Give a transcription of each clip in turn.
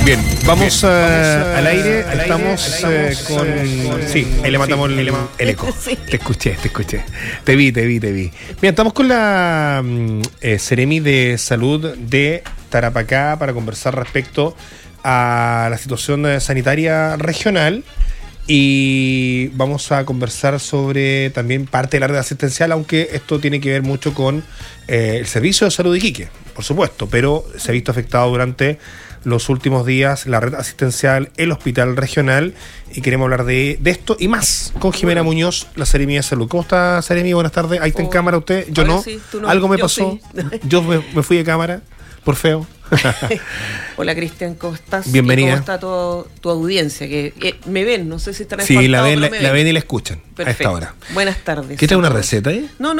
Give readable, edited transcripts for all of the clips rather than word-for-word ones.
Bien, vamos al aire. Estamos con... Sí, ahí le matamos el eco. Sí. Te escuché. Te vi. Bien, estamos con la Seremi de Salud de Tarapacá para conversar respecto a la situación sanitaria regional. Y vamos a conversar sobre también parte de la red asistencial, aunque esto tiene que ver mucho con el servicio de salud de Iquique, por supuesto, pero se ha visto afectado durante los últimos días la red asistencial, el hospital regional, y queremos hablar de esto y más con Jimena Muñoz, la Seremi de Salud. ¿Cómo está, Seremi? Buenas tardes. Ahí está en cámara usted. Yo no. Sí, tú no. Algo me Yo pasó. sí. Yo me fui de cámara por feo. Hola, Cristian, ¿cómo estás? Bienvenida. ¿Cómo está tu audiencia? Que me ven, no sé si están Sí, la ven y la escuchan. Perfecto. A esta hora. Buenas tardes. ¿Qué trae una receta ahí? No.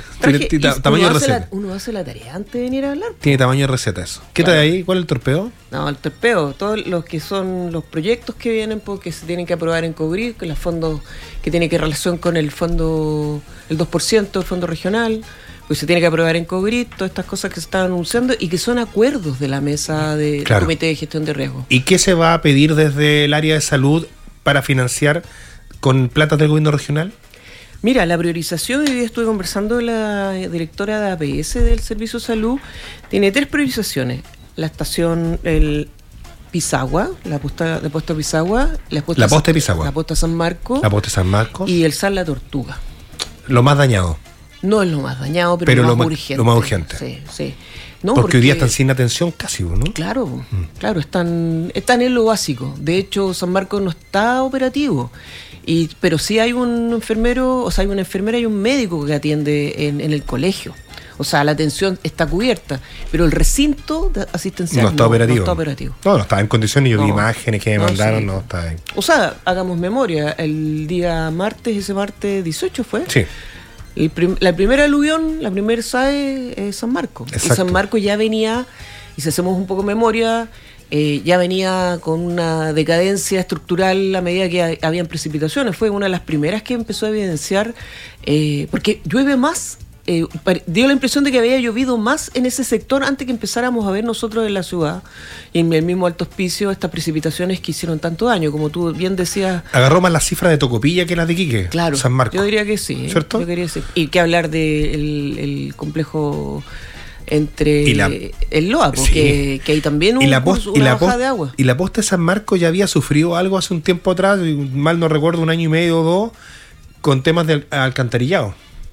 Tamaño de receta. Uno hace la tarea antes de venir a hablar. Tiene tamaño de receta eso. ¿Qué Claro. trae ahí? ¿Cuál es el torpeo? No, el torpeo, todos los que son los proyectos que vienen porque se tienen que aprobar en COGRID, con los fondos que tienen que relación con el fondo, el 2%, el fondo regional, pues se tiene que aprobar en COGRID, todas estas cosas que se están anunciando y que son acuerdos de la mesa del Claro. Comité de Gestión de Riesgo. ¿Y qué se va a pedir desde el área de salud para financiar con plata del gobierno regional? Mira, la priorización, hoy día estuve conversando con la directora de APS del Servicio de Salud, tiene 3 priorizaciones. La estación, el Pisagua, la posta Pisagua, La posta de Pisagua. la posta San Marcos La posta San Marcos. y el San La Tortuga. Lo más dañado. No es lo más dañado, pero lo más urgente. Lo más urgente. Sí. No, porque hoy día están sin atención casi, ¿no? Claro, están en lo básico. De hecho, San Marcos no está operativo. Pero sí hay un enfermero, o sea, hay una enfermera y un médico que atiende en el colegio. O sea, la atención está cubierta, pero el recinto asistencial No está operativo. No está operativo. No estaba en condiciones. Yo vi No. imágenes que me mandaron. Sí. No está ahí. O sea, hagamos memoria. El día martes, ese martes 18 fue. Sí. La primera aluvión, la primera SAE es San Marcos. Exacto. Y San Marcos ya venía, y si hacemos un poco memoria, ya venía con una decadencia estructural a medida que habían precipitaciones. Fue una de las primeras que empezó a evidenciar, porque llueve más. Dio la impresión de que había llovido más en ese sector antes que empezáramos a ver nosotros en la ciudad y en el mismo Alto Hospicio estas precipitaciones que hicieron tanto daño, como tú bien decías. Agarró más la cifra de Tocopilla que la de Iquique. Claro, San Marcos. yo diría que sí. ¿Cierto? Yo quería decir. Y que hablar del el complejo entre el LOA, porque que hay también una baja de agua. Y la posta de San Marcos ya había sufrido algo hace un tiempo atrás, mal no recuerdo, 1 año y medio o 2, con temas de alcantarillado.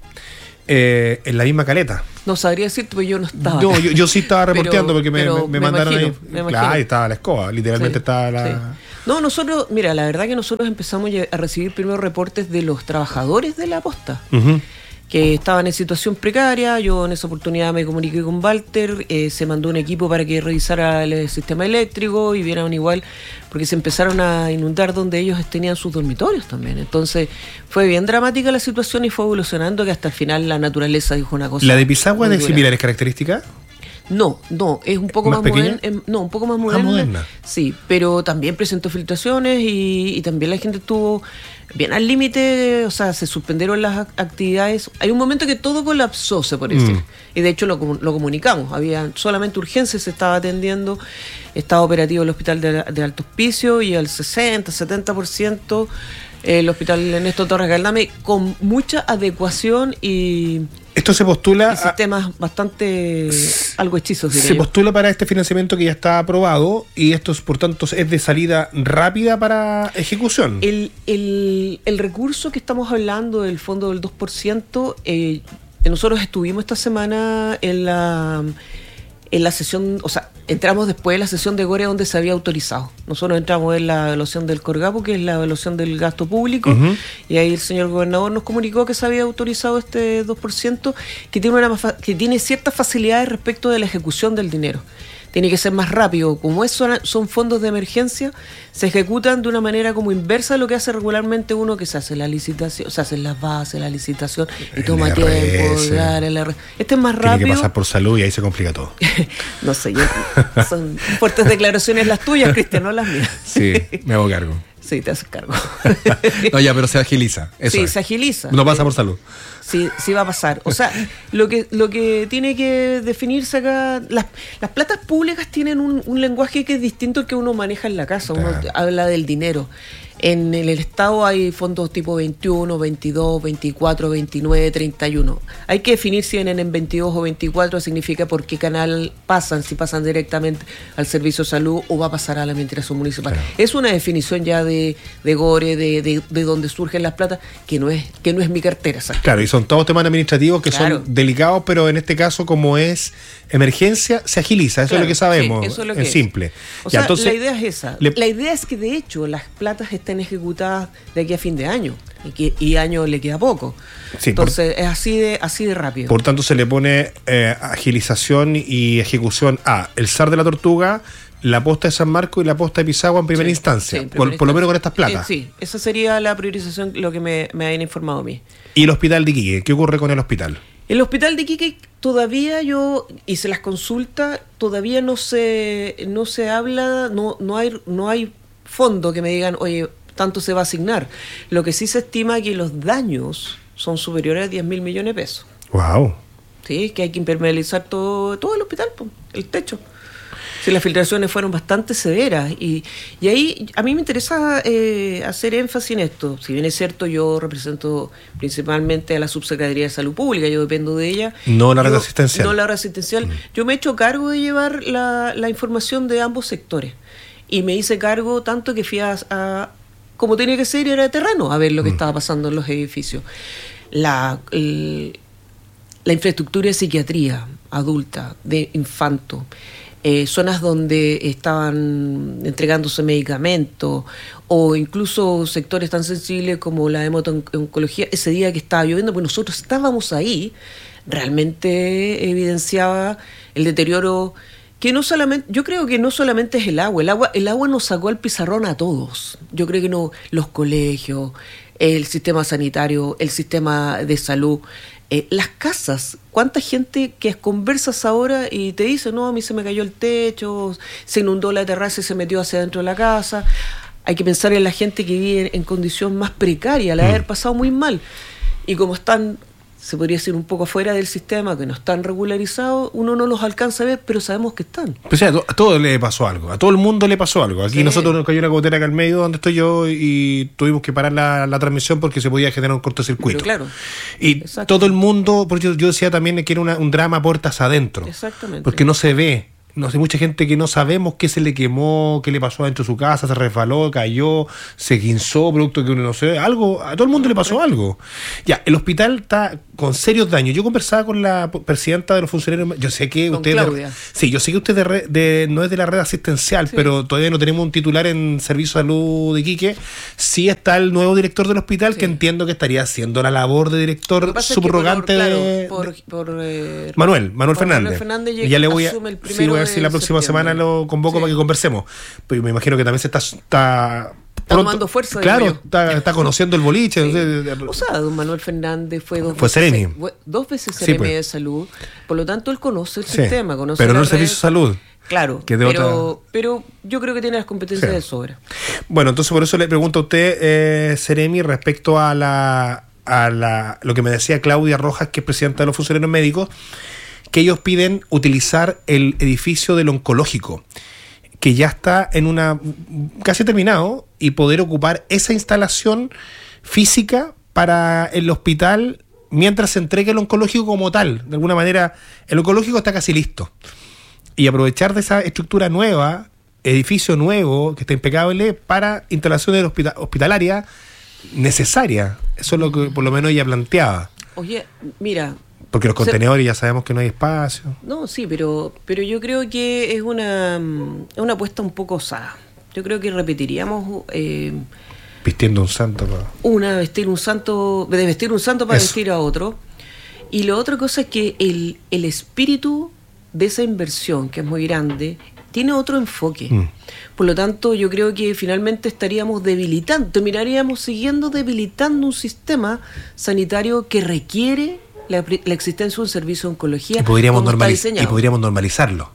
En la misma caleta. No sabría decirte, porque yo no estaba. No, yo sí estaba reporteando porque me mandaron imagino, ahí. Claro, ahí estaba la escoba, literalmente Sí, estaba la... sí. No, nosotros, mira, la verdad que nosotros empezamos a recibir primero reportes de los trabajadores de la posta, Uh-huh. que estaban en situación precaria. Yo en esa oportunidad me comuniqué con Walter, se mandó un equipo para que revisara el sistema eléctrico y vieran igual, porque se empezaron a inundar donde ellos tenían sus dormitorios también. Entonces fue bien dramática la situación y fue evolucionando, que hasta el final la naturaleza dijo una cosa. ¿La de Pisagua es de muy dura. similares características? No, es un poco ¿Más más pequeña? moderna. Un poco más moderna. moderna. Sí, pero también presentó filtraciones y también la gente estuvo bien al límite, o sea, se suspendieron las actividades. Hay un momento que todo colapsó, se puede decir. Y de hecho lo comunicamos. Había solamente urgencias, se estaba atendiendo, estaba operativo el hospital de Alto Hospicio y al 60-70% el hospital Ernesto Torres Galdame, con mucha adecuación y Esto se postula... sistemas bastante algo hechizos, diría Se yo. postula para este financiamiento que ya está aprobado y esto, por tanto, es de salida rápida para ejecución. El recurso que estamos hablando del fondo del 2%, nosotros estuvimos esta semana en la sesión, o sea, entramos después de la sesión de Gorea donde se había autorizado. Nosotros entramos en la evaluación del Corgapo, que es la evaluación del gasto público, Uh-huh. y ahí el señor gobernador nos comunicó que se había autorizado este 2%, que tiene ciertas facilidades respecto de la ejecución del dinero. Tiene que ser más rápido. Como son fondos de emergencia, se ejecutan de una manera como inversa de lo que hace regularmente uno, que se hace la licitación, se hacen las bases, la licitación, y toma tiempo. Este es más rápido. Tiene que pasar por salud y ahí se complica todo. No sé, son fuertes declaraciones las tuyas, Cristian, no las mías. Sí, me hago cargo. Sí, te haces cargo. No, ya, pero se agiliza. Eso sí, es. se agiliza. No pasa por salud. Sí, sí va a pasar. O sea, lo que tiene que definirse acá, las platas públicas tienen un lenguaje que es distinto al que uno maneja en la casa. Uno habla del dinero. En el Estado hay fondos tipo 21, 22, 24, 29, 31. Hay que definir si vienen en 22 o 24, significa por qué canal pasan, si pasan directamente al servicio de salud o va a pasar a la administración municipal. Claro. Es una definición ya de GORE, de donde surgen las platas, que no es mi cartera. ¿Sabes? Claro, y son todos temas administrativos que son delicados, pero en este caso, como es emergencia, se agiliza. Eso es lo que sabemos, sí, eso es lo que es simple. O sea, entonces, la idea es esa. La idea es que, de hecho, las platas estén ejecutadas de aquí a fin de año y año le queda poco. Sí, entonces es así de rápido. Por tanto, se le pone agilización y ejecución a el SAR de la Tortuga, la posta de San Marcos y la posta de Pisagua en primera instancia, por lo menos con estas platas. Sí, esa sería la priorización, lo que me habían informado a mí. ¿Y el hospital de Iquique? ¿Qué ocurre con el hospital? El hospital de Iquique todavía yo hice las consultas, todavía no se habla, no hay fondo que me digan, oye, tanto se va a asignar. Lo que sí se estima es que los daños son superiores a 10.000 millones de pesos. ¡Wow! Sí, que hay que impermeabilizar todo el hospital, el techo. Sí, las filtraciones fueron bastante severas y ahí a mí me interesa hacer énfasis en esto. Si bien es cierto, yo represento principalmente a la Subsecretaría de Salud Pública, yo dependo de ella. No la red asistencial. No la red asistencial. Yo me he hecho cargo de llevar la información de ambos sectores y me hice cargo tanto que fui a como tenía que ser, era de terreno, a ver lo que estaba pasando en los edificios. La infraestructura de psiquiatría adulta, de infanto, zonas donde estaban entregándose medicamentos o incluso sectores tan sensibles como la hemoto-oncología, ese día que estaba lloviendo, pues nosotros estábamos ahí, realmente evidenciaba el deterioro que no solamente, yo creo que no solamente es el agua nos sacó al pizarrón a todos. Yo creo que no, los colegios, el sistema sanitario, el sistema de salud, las casas, cuánta gente que conversas ahora y te dice, no, a mí se me cayó el techo, se inundó la terraza y se metió hacia dentro de la casa. Hay que pensar en la gente que vive en condición más precaria, la de haber pasado muy mal. Y como están, se podría decir, un poco fuera del sistema, que no están regularizados, uno no los alcanza a ver, pero sabemos que están. Pues a todo le pasó algo, a todo el mundo le pasó algo. Aquí nosotros nos cayó una gotera acá al medio donde estoy yo y tuvimos que parar la transmisión porque se podía generar un cortocircuito. Pero claro. Y todo el mundo, porque yo decía también que era un drama puertas adentro. Exactamente. Porque no se ve. No sé, mucha gente que no sabemos qué se le quemó, qué le pasó adentro de su casa, se resbaló, cayó, se guinzó, producto que uno no sé, algo, a todo el mundo le pasó algo. Ya, el hospital está con serios daños. Yo conversaba con la presidenta de los funcionarios, yo sé que usted yo sé que usted no es de la red asistencial, pero todavía no tenemos un titular en Servicio de Salud de Iquique. Sí está el nuevo director del hospital, que entiendo que estaría haciendo la labor de director subrogante de Manuel Fernández. Y ya le voy a ver si la próxima semana lo convoco para que conversemos. Pero me imagino que también se está tomando fuerza. Claro, está conociendo el boliche. Sí. O sea, don Manuel Fernández fue dos veces Seremi de Salud. Por lo tanto, él conoce el sistema, conoce pero no el servicio de salud. Claro, pero yo creo que tiene las competencias de sobra. Bueno, entonces por eso le pregunto a usted, Seremi, respecto a lo que me decía Claudia Rojas, que es presidenta de los funcionarios médicos, que ellos piden utilizar el edificio del oncológico, que ya está casi terminado, y poder ocupar esa instalación física para el hospital mientras se entregue el oncológico como tal. De alguna manera, el oncológico está casi listo. Y aprovechar de esa estructura nueva, edificio nuevo, que está impecable, para instalaciones hospitalarias necesarias. Eso es lo que por lo menos ella planteaba. Oye, mira... Porque los contenedores ya sabemos que no hay espacio. No, sí, pero yo creo que es una apuesta un poco osada. Yo creo que repetiríamos... vistiendo un santo para... vestir un santo para vestir a otro. Y la otra cosa es que el espíritu de esa inversión, que es muy grande, tiene otro enfoque. Por lo tanto, yo creo que finalmente terminaríamos siguiendo debilitando un sistema sanitario que requiere la existencia de un servicio de oncología. Y podríamos normalizarlo.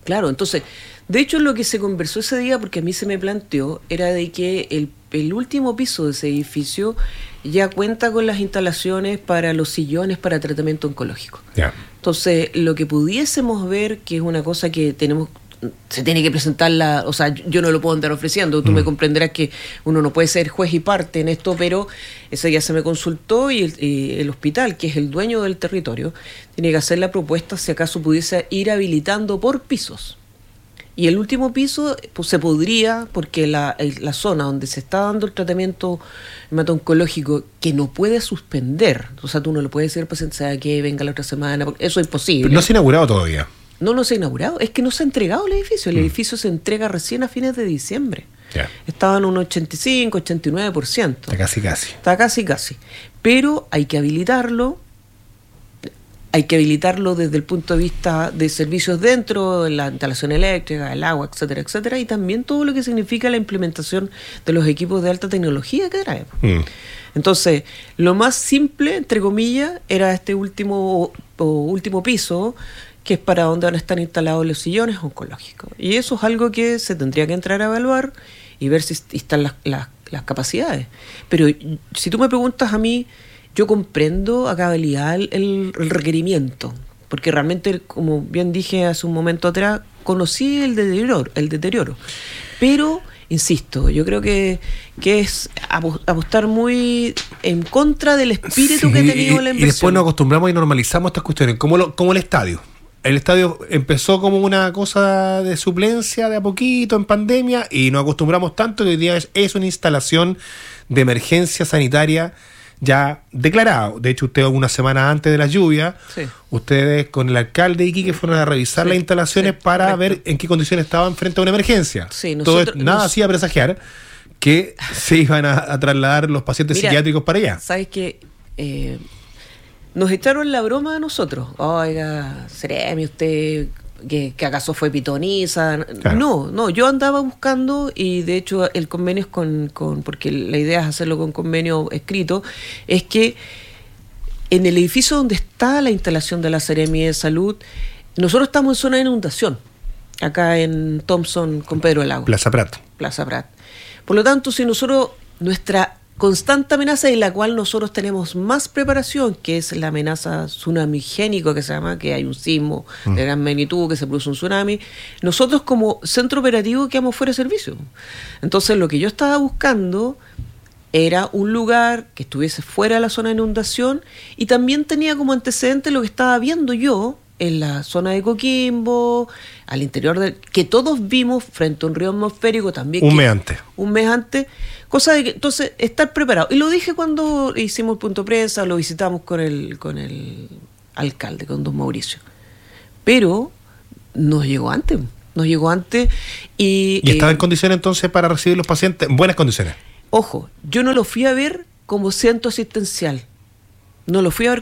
Claro, entonces, de hecho lo que se conversó ese día, porque a mí se me planteó, era de que el último piso de ese edificio ya cuenta con las instalaciones para los sillones para tratamiento oncológico. Ya. Entonces, lo que pudiésemos ver, que es una cosa que se tiene que presentar o sea, yo no lo puedo andar ofreciendo, tú me comprenderás que uno no puede ser juez y parte en esto, pero eso ya se me consultó y el hospital, que es el dueño del territorio, tiene que hacer la propuesta si acaso pudiese ir habilitando por pisos. Y el último piso pues se podría, porque la zona donde se está dando el tratamiento hemato-oncológico, que no puede suspender, o sea, tú no le puedes decir al paciente ¿sabe qué? Venga la otra semana, porque eso es imposible. Pero no se ha inaugurado todavía. No se ha inaugurado, es que no se ha entregado el edificio. El edificio se entrega recién a fines de diciembre. Ya. Estaba en un 85, 89%. Está casi. Pero hay que habilitarlo. Hay que habilitarlo desde el punto de vista de servicios dentro, la instalación eléctrica, el agua, etcétera, etcétera, y también todo lo que significa la implementación de los equipos de alta tecnología que traemos. Entonces, lo más simple, entre comillas, era este último piso, que es para donde van a estar instalados los sillones oncológicos. Y eso es algo que se tendría que entrar a evaluar y ver si están las capacidades. Pero si tú me preguntas a mí, yo comprendo a cabalidad el requerimiento, porque realmente, como bien dije hace un momento atrás, conocí el deterioro. Pero, insisto, yo creo que es apostar muy en contra del espíritu que ha tenido la inversión. Y después nos acostumbramos y normalizamos estas cuestiones, como el estadio. El estadio empezó como una cosa de suplencia de a poquito en pandemia y nos acostumbramos tanto que hoy día es una instalación de emergencia sanitaria ya declarado. De hecho, ustedes una semana antes de la lluvia, ustedes con el alcalde de Iquique fueron a revisar las instalaciones para ver en qué condiciones estaban frente a una emergencia. Nada hacía presagiar que se iban a trasladar los pacientes psiquiátricos para allá. ¿Sabes qué? Nos echaron la broma a nosotros. Oiga, Seremi, usted... Que acaso fue pitoniza. Claro. No, yo andaba buscando, y de hecho el convenio es porque la idea es hacerlo con convenio escrito, es que en el edificio donde está la instalación de la Seremi de Salud, nosotros estamos en zona de inundación, acá en Thompson con Pedro del Lago. Plaza Prat. Por lo tanto, si nosotros, nuestra constante amenaza y la cual nosotros tenemos más preparación, que es la amenaza tsunamigénico que se llama, que hay un sismo de gran magnitud, que se produce un tsunami, nosotros como centro operativo quedamos fuera de servicio. Entonces lo que yo estaba buscando era un lugar que estuviese fuera de la zona de inundación, y también tenía como antecedente lo que estaba viendo yo en la zona de Coquimbo, al interior que todos vimos frente a un río atmosférico también. Un mes antes. Cosa de que, entonces, estar preparado. Y lo dije cuando hicimos el punto de prensa, lo visitamos con el alcalde, con don Mauricio. Pero nos llegó antes. Y estaba en condiciones entonces para recibir los pacientes, en buenas condiciones. Ojo, yo no lo fui a ver como centro asistencial. Yo lo fui a ver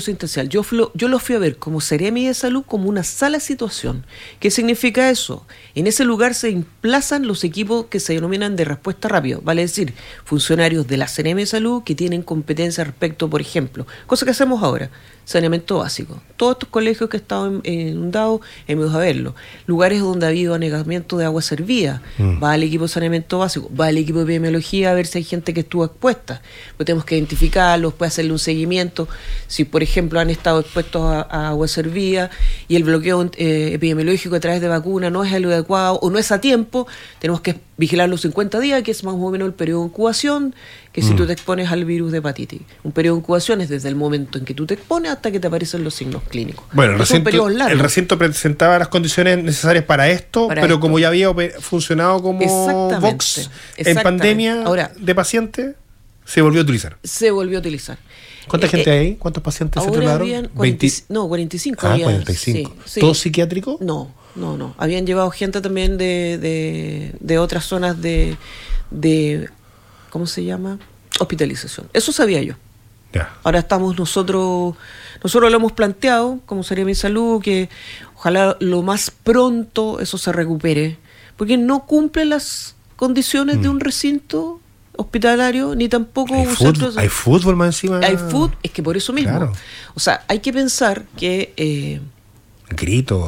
como Seremi de Salud, como una sala de situación. ¿Qué significa eso? En ese lugar se emplazan los equipos que se denominan de respuesta rápida, vale decir, funcionarios de la Seremi de Salud que tienen competencia respecto, por ejemplo, cosa que hacemos ahora, saneamiento básico. Todos estos colegios que estaban inundados, hemos ido a verlo. Lugares donde ha habido anegamiento de agua servida, va el equipo de saneamiento básico, va el equipo de epidemiología a ver si hay gente que estuvo expuesta. Pues tenemos que identificarlos, puede hacerle un seguimiento. Si, por ejemplo, han estado expuestos a agua servida y el bloqueo epidemiológico a través de vacuna no es lo adecuado o no es a tiempo, tenemos que vigilar los 50 días, que es más o menos el periodo de incubación, que si tú te expones al virus de hepatitis. Un periodo de incubación es desde el momento en que tú te expones hasta que te aparecen los signos clínicos. Bueno, el recinto presentaba las condiciones necesarias para esto, pero como ya había funcionado como Vox en pandemia de pacientes, se volvió a utilizar. ¿Cuánta gente hay ahí? ¿Cuántos pacientes se trasladaron? 45. 45. Sí. ¿Todos psiquiátricos? No. Habían llevado gente también de otras zonas de ¿cómo se llama? Hospitalización. Eso sabía yo. Ya. Ahora estamos nosotros lo hemos planteado, como sería mi salud, que ojalá lo más pronto eso se recupere, porque no cumple las condiciones de un recinto hospitalario, ni tampoco un centro. Hay fútbol más encima. Hay fútbol, es que por eso mismo. Claro. O sea, hay que pensar que gritos,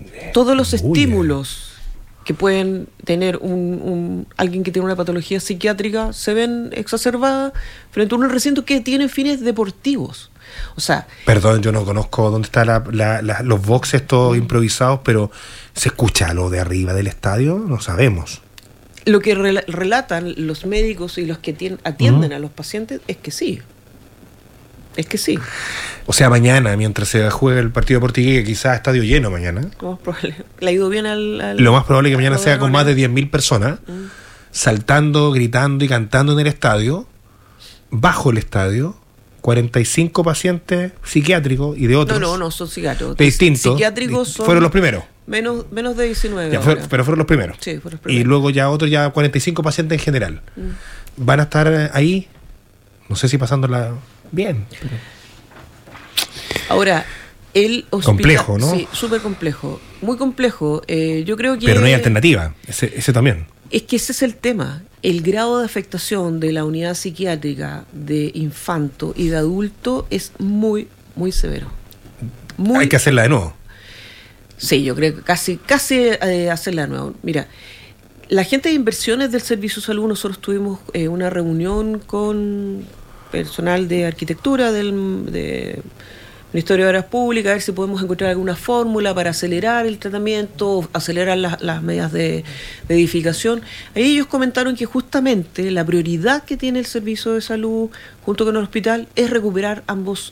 todos los Uy, estímulos que pueden tener alguien que tiene una patología psiquiátrica se ven exacerbadas frente a un recinto que tiene fines deportivos. O sea... Perdón, yo no conozco dónde están los boxes estos improvisados, pero ¿se escucha lo de arriba del estadio? No sabemos. Lo que relatan los médicos y los que atienden a los pacientes es que sí. Es que sí. O sea, mañana, mientras se juegue el partido de Portugués, quizás estadio lleno mañana. Lo más probable. Le ha ido bien Lo más probable es que mañana sea con más de 10.000 personas, saltando, gritando y cantando en el estadio, bajo el estadio, 45 pacientes psiquiátricos y de otros. No, son psiquiátricos. De distintos. Psiquiátricos son... Fueron los primeros. Menos de 19. Pero fueron los primeros. Sí, fueron los primeros. Y luego ya otros, ya 45 pacientes en general. Van a estar ahí, no sé si pasándola bien. Ahora, el hospital... Complejo, ¿no? Sí, súper complejo. Muy complejo. Yo creo que... Pero no hay alternativa, ese también. Es que ese es el tema. El grado de afectación de la unidad psiquiátrica de infanto y de adulto es muy, muy severo. Hay que hacerla de nuevo. Sí, yo creo que casi hacerla de nuevo. Mira, la gente de inversiones del Servicio de Salud, nosotros tuvimos una reunión con personal de arquitectura del Ministerio de Obras Públicas, a ver si podemos encontrar alguna fórmula para acelerar el tratamiento, acelerar las medidas de edificación. Ahí ellos comentaron que justamente la prioridad que tiene el Servicio de Salud junto con el hospital es recuperar ambas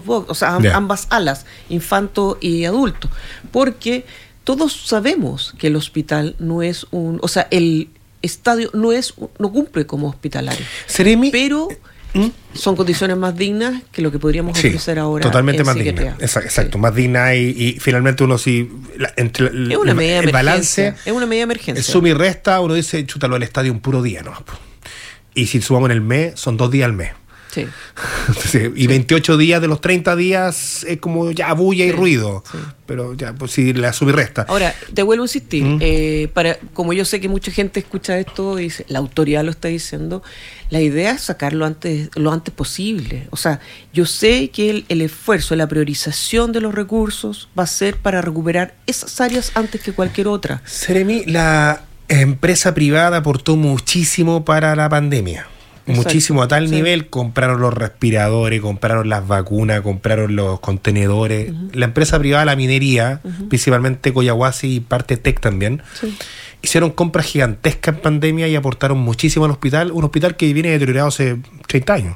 alas, infanto y adulto, porque todos sabemos que el hospital no es el estadio no cumple como hospitalario. Pero son condiciones más dignas que lo que podríamos ofrecer ahora. Totalmente más dignas. Exacto, más digna y finalmente uno es una medida de balance. Es una medida de emergencia. El suma y resta, uno dice, chútalo al estadio un puro día, ¿no? Y si sumamos en el mes, son 2 días al mes. Sí. Entonces, y 28 días de los 30 días es como ya bulla y ruido. Sí. Pero ya, pues si la suma y resta. Ahora, te vuelvo a insistir, como yo sé que mucha gente escucha esto y dice, la autoridad lo está diciendo, la idea es sacarlo lo antes posible. O sea, yo sé que el esfuerzo, la priorización de los recursos va a ser para recuperar esas áreas antes que cualquier otra. Seremi, la empresa privada aportó muchísimo para la pandemia. Exacto. Muchísimo, a tal nivel, compraron los respiradores, compraron las vacunas, compraron los contenedores. La empresa privada, la minería, principalmente Collahuasi y parte Tech también, hicieron compras gigantescas en pandemia y aportaron muchísimo al hospital, un hospital que viene deteriorado hace 30 años.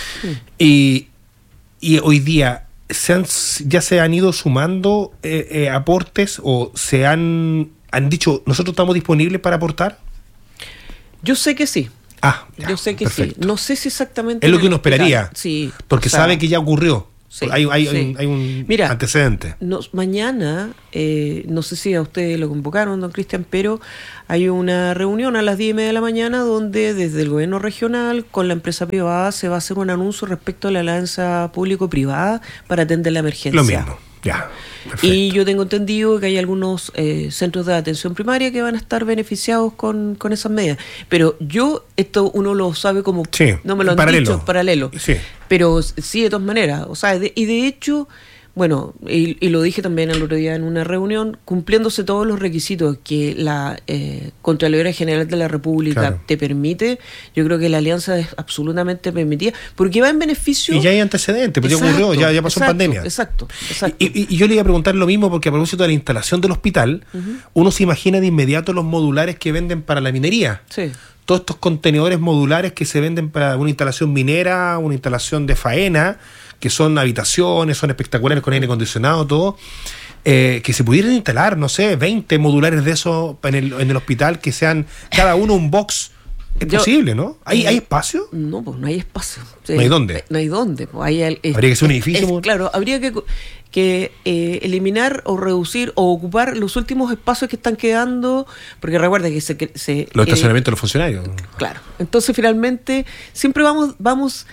Y hoy día ya se han ido sumando aportes o se han dicho, ¿nosotros estamos disponibles para aportar? Yo sé que sí. Ya, yo sé que perfecto. sí. No sé si exactamente... Es lo que uno esperaría. Sí. Porque sabe que ya ocurrió. Sí, hay un antecedente. Mañana, no sé si a ustedes lo convocaron, don Cristian, pero hay una reunión a las 10:30 de la mañana donde desde el gobierno regional con la empresa privada se va a hacer un anuncio respecto a la alianza público-privada para atender la emergencia. Lo mismo, ya. Perfecto. Y yo tengo entendido que hay algunos centros de atención primaria que van a estar beneficiados con esas medidas. Pero esto uno lo sabe como... Sí, no me lo han dicho, paralelo. Sí. Pero sí, de todas maneras. O sea, y de hecho, bueno, y lo dije también el otro día en una reunión, cumpliéndose todos los requisitos que la Contraloría General de la República te permite, yo creo que la alianza es absolutamente permitida, porque va en beneficio... Y ya hay antecedentes, pues ya ocurrió, ya pasó en pandemia. Exacto. Y yo le iba a preguntar lo mismo, porque a propósito de la instalación del hospital, uno se imagina de inmediato los modulares que venden para la minería. Sí. Todos estos contenedores modulares que se venden para una instalación minera, una instalación de faena, que son habitaciones, son espectaculares con aire acondicionado, todo, que se pudieran instalar, no sé, 20 modulares de eso en el hospital, que sean cada uno un box. Es posible, ¿no? ¿Hay espacio? No, pues no hay espacio. ¿No hay dónde? No hay dónde. Pues habría que ser un edificio. Claro, habría que eliminar o reducir o ocupar los últimos espacios que están quedando, porque recuerda que los estacionamientos de los funcionarios. Claro. Entonces, finalmente, siempre vamos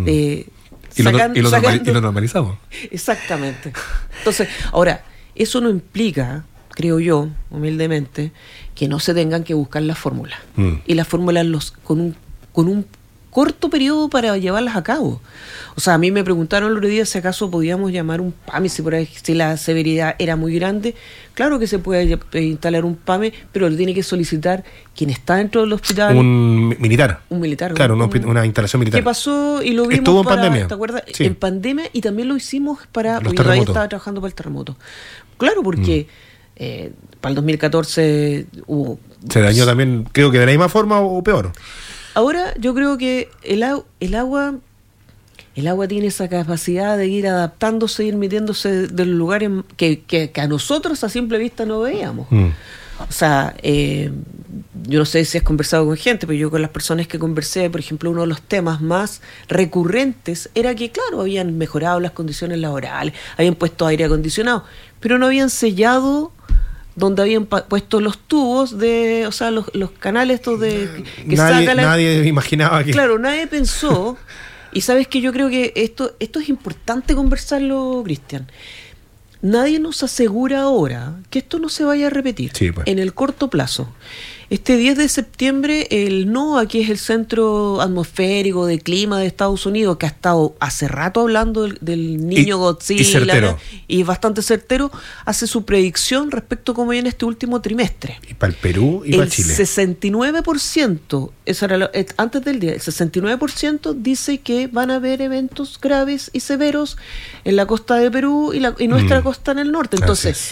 y lo normalizamos. Exactamente. Entonces, ahora, eso no implica, creo yo, humildemente, que no se tengan que buscar las fórmulas. Y las fórmulas con un corto periodo para llevarlas a cabo. O sea, a mí me preguntaron el otro día si acaso podíamos llamar un PAME, si la severidad era muy grande. Claro que se puede instalar un PAME, pero lo tiene que solicitar quien está dentro del hospital. Un militar. Un militar. Claro, una instalación militar. ¿Qué pasó? Y lo vimos estuvo en pandemia. ¿Te acuerdas? Sí. En pandemia, y también lo hicimos para... Los Porque todavía terremotos. estaba trabajando para el terremoto. Claro, porque para el 2014 hubo... Se dañó también, creo que de la misma forma o peor. Ahora yo creo que el agua tiene esa capacidad de ir adaptándose, ir metiéndose de los lugares que a nosotros a simple vista no veíamos. O sea, yo no sé si has conversado con gente, pero yo con las personas que conversé, por ejemplo, uno de los temas más recurrentes era que, claro, habían mejorado las condiciones laborales, habían puesto aire acondicionado, pero no habían sellado donde habían puesto los tubos o sea, los canales estos que nadie imaginaba que... Claro, nadie pensó, y sabes que yo creo que esto es importante conversarlo, Cristian. Nadie nos asegura ahora que esto no se vaya a repetir en el corto plazo. Este 10 de septiembre, el NOAA, que es el Centro Atmosférico de Clima de Estados Unidos, que ha estado hace rato hablando del niño Godzilla, y certero. Y bastante certero, hace su predicción respecto a cómo viene este último trimestre. Y para el Perú y para Chile. El 69%, eso era antes del día, el 69% dice que van a haber eventos graves y severos en la costa de Perú y nuestra costa en el norte. Entonces,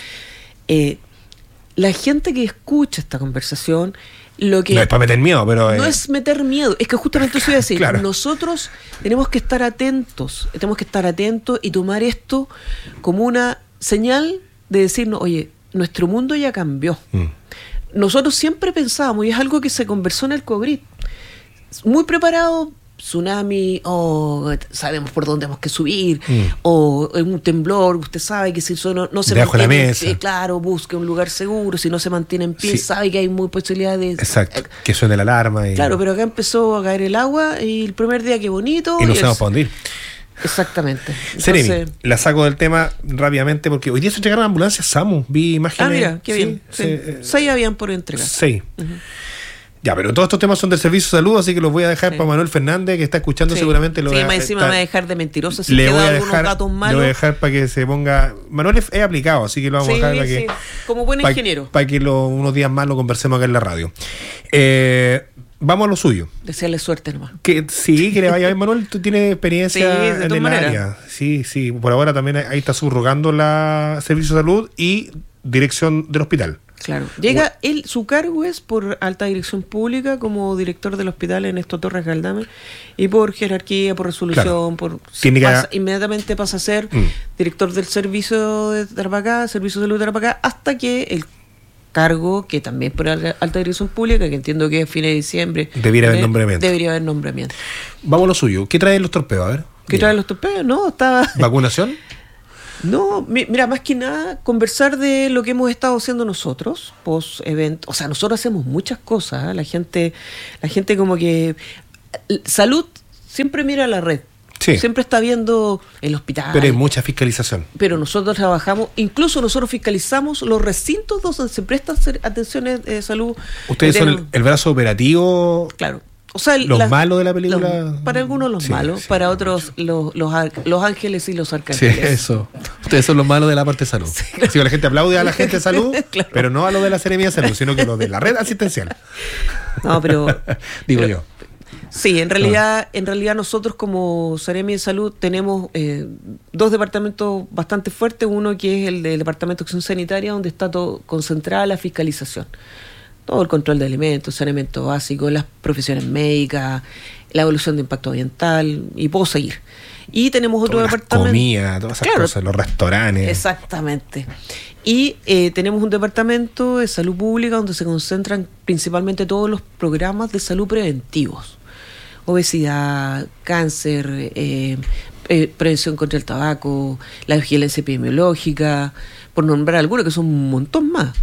la gente que escucha esta conversación, lo que no es para meter miedo, pero... No es meter miedo, es que justamente eso iba a decir. Claro. Nosotros tenemos que estar atentos y tomar esto como una señal de decirnos, oye, nuestro mundo ya cambió. Nosotros siempre pensábamos, y es algo que se conversó en el COVID, muy preparado, tsunami, sabemos por dónde tenemos que subir, o un temblor, usted sabe que si eso no se debajo mantiene la mesa. Claro, busque un lugar seguro, si no se mantiene en pie, sabe que hay muy posibilidad de... Exacto, que suene la alarma. Claro, pero acá empezó a caer el agua y el primer día, qué bonito. Y no sabemos para dónde ir. Exactamente. Seremi, la saco del tema rápidamente porque hoy día se entregaron ambulancias SAMU, vi imágenes. Mira, qué bien. 6 habían por entregar. 6. Ya, pero todos estos temas son del Servicio de Salud, así que los voy a dejar para Manuel Fernández, que está escuchando seguramente. Más encima me va a dejar de mentiroso si le voy queda a algunos dejar, datos malos. Le voy a dejar para que se ponga... Manuel es aplicado, así que lo vamos a dejar para que... como buen ingeniero. Para que unos días más lo conversemos acá en la radio. Vamos a lo suyo. Desearle suerte nomás. Que le vaya bien, Manuel. Tú tienes experiencia en el área. Sí. Por ahora también ahí está subrogando la Servicio de Salud y dirección del hospital. Claro. Llega su cargo es por alta dirección pública como director del hospital Ernesto Torres Galdame, y por jerarquía, por resolución, inmediatamente pasa a ser director del Servicio de Tarapacá, Servicio de Salud de Tarapacá, hasta que el cargo, que también por alta dirección pública, que entiendo que es fin de diciembre, debería haber nombramiento. Vamos a lo suyo. ¿Qué traen los torpedos? A ver. ¿Qué traen los torpedos? No, estaba... ¿Vacunación? No, mira, más que nada conversar de lo que hemos estado haciendo nosotros post evento. O sea, nosotros hacemos muchas cosas, ¿eh? La gente como que salud siempre mira la red. Sí. Siempre está viendo el hospital. Pero hay mucha fiscalización. Pero nosotros trabajamos, incluso nosotros fiscalizamos los recintos donde se prestan atenciones de salud. Ustedes son el brazo operativo. Claro. O sea, los malos de la película. Para algunos los malos, para otros los ángeles y los arcángeles. Sí, eso. Ustedes son los malos de la parte de salud. Sí, claro. La gente aplaude a la gente de salud, claro, pero no a los de la Seremía de Salud, sino que a los de la red asistencial. No, pero... yo. Sí, en realidad nosotros como Seremi de Salud tenemos 2 departamentos bastante fuertes. Uno que es el del Departamento de Acción Sanitaria, donde está todo concentrada la fiscalización. Todo el control de alimentos, saneamiento básico, las profesiones médicas, la evolución de impacto ambiental, y puedo seguir. Y tenemos otro departamento... Comida, todas esas cosas, los restaurantes. Exactamente. Y tenemos un departamento de salud pública donde se concentran principalmente todos los programas de salud preventivos. Obesidad, cáncer, prevención contra el tabaco, la vigilancia epidemiológica, por nombrar algunos, que son un montón más.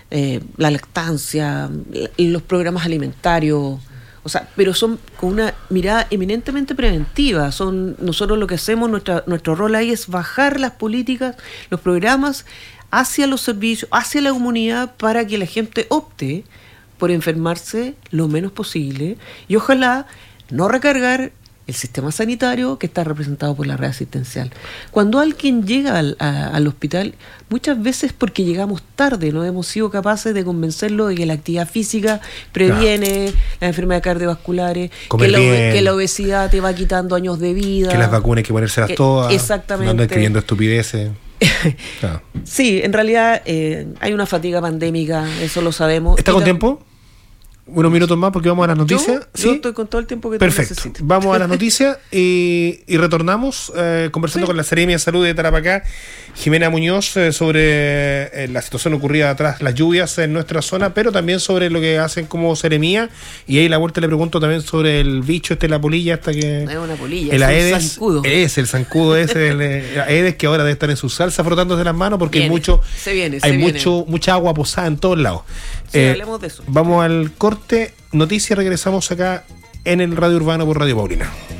La lactancia, los programas alimentarios, o sea, pero son con una mirada eminentemente preventiva. Nosotros lo que hacemos, nuestro rol ahí es bajar las políticas, los programas hacia los servicios, hacia la comunidad, para que la gente opte por enfermarse lo menos posible y ojalá no recargar el sistema sanitario que está representado por la red asistencial. Cuando alguien llega al hospital, muchas veces porque llegamos tarde, no hemos sido capaces de convencerlo de que la actividad física previene las enfermedades cardiovasculares, que la obesidad te va quitando años de vida. Que las vacunas hay que ponérselas todas. Exactamente. No andan escribiendo estupideces. Claro. Sí, en realidad hay una fatiga pandémica, eso lo sabemos. ¿Está con tiempo? Unos minutos más porque vamos a las noticias. Yo estoy con todo el tiempo que Perfecto. tú necesites. Vamos a las noticias y retornamos conversando con la Seremi de Salud de Tarapacá, Jimena Muñoz, sobre la situación ocurrida tras las lluvias en nuestra zona, pero también sobre lo que hacen como Seremía. Y ahí la vuelta le pregunto también sobre el bicho la polilla, hasta que... No es una polilla, el es Aedes, un zancudo. Es el zancudo ese, el Aedes, que ahora debe estar en su salsa frotándose las manos porque hay mucha agua posada en todos lados. Sí, hablemos de eso. Vamos al corte, noticias, regresamos acá en el Radio Urbano por Radio Paulina.